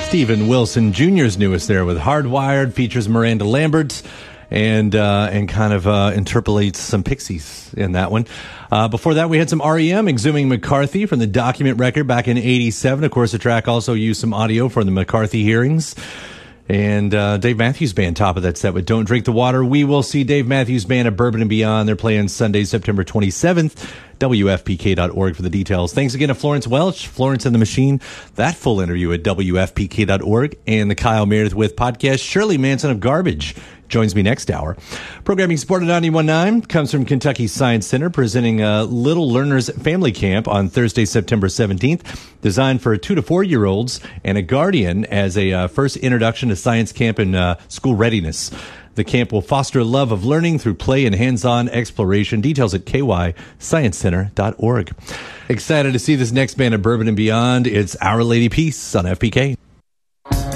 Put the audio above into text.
Steven Wilson Jr.'s newest there with Hardwired, features Miranda Lambert and kind of interpolates some Pixies in that one. Before that, we had some REM, Exhuming McCarthy from the Document record back in 87. Of course, the track also used some audio from the McCarthy hearings. And Dave Matthews Band, top of that set with Don't Drink the Water. We will see Dave Matthews Band at Bourbon and Beyond. They're playing Sunday, September 27th. WFPK.org for the details. Thanks again to Florence Welch, Florence and the Machine. That full interview at WFPK.org. And the Kyle Meredith with podcast. Shirley Manson of Garbage joins me next hour. Programming support at 91.9 comes from Kentucky Science Center, presenting Little Learners Family Camp on Thursday, September 17th, designed for 2 to 4 year olds and a guardian as a first introduction to science camp and school readiness. The camp will foster a love of learning through play and hands-on exploration. Details at kysciencecenter.org. Excited to see this next band at Bourbon and Beyond. It's Our Lady Peace on FPK.